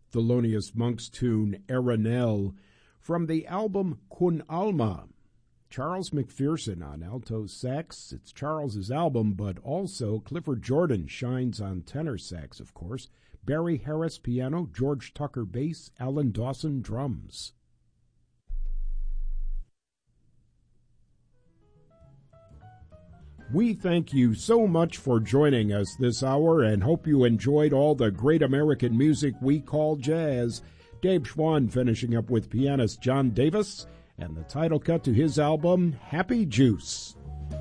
Thelonious Monk's tune Aranel from the album Kun Alma. Charles McPherson on alto sax. It's Charles's album, but also Clifford Jordan shines on tenor sax, of course. Barry Harris piano, George Tucker bass, Alan Dawson drums. We thank you so much for joining us this hour and hope you enjoyed all the great American music we call jazz. Dave Schwann finishing up with pianist John Davis and the title cut to his album, Happy Juice.